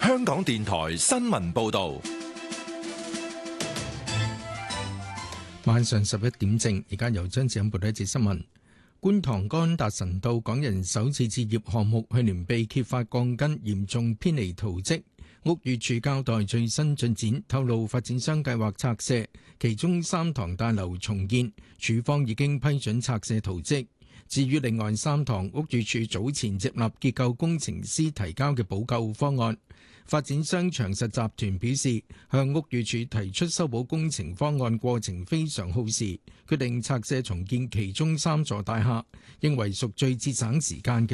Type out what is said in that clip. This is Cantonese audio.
香港電台新聞報道。 晚上11點正，而家由張子欣報道一節新聞。觀塘干達臣道港人首次置業項目去年被揭發鋼筋嚴重偏離圖則，屋宇署交代最新進展，透露發展商計劃拆卸其中3幢大樓重建，署方已經批准拆卸圖則。至於另外3幢，屋宇署早前接納結構工程師提交嘅補救方案。發展商長實集團表示，向屋宇署提出修補工程方案過程非常耗時，決定拆卸重建其中3座大廈，認為屬最節省時間嘅